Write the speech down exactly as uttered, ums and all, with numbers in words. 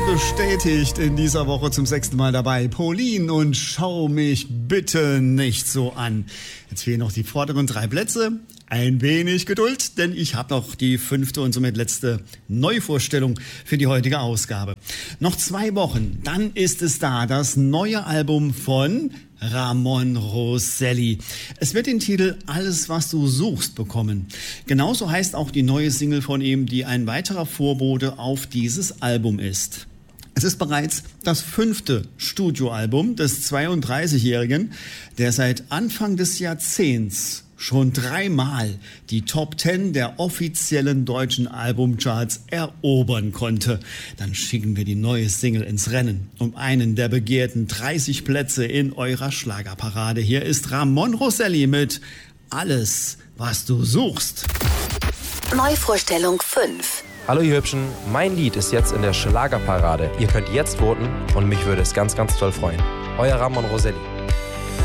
bestätigt in dieser Woche zum sechsten Mal dabei. Pauline und schau mich bitte nicht so an. Jetzt fehlen noch die vorderen drei Plätze. Ein wenig Geduld, denn ich habe noch die fünfte und somit letzte Neuvorstellung für die heutige Ausgabe. Noch zwei Wochen, dann ist es da, das neue Album von Ramon Rosselli. Es wird den Titel Alles, was du suchst bekommen. Genauso heißt auch die neue Single von ihm, die ein weiterer Vorbote auf dieses Album ist. Es ist bereits das fünfte Studioalbum des zweiunddreißigjährigen, der seit Anfang des Jahrzehnts schon dreimal die Top Ten der offiziellen deutschen Albumcharts erobern konnte. Dann schicken wir die neue Single ins Rennen um einen der begehrten dreißig Plätze in eurer Schlagerparade. Hier ist Ramon Rosselli mit Alles, was du suchst. Neuvorstellung fünf. Hallo ihr Hübschen, mein Lied ist jetzt in der Schlagerparade. Ihr könnt jetzt voten und mich würde es ganz, ganz toll freuen. Euer Ramon Rosselli.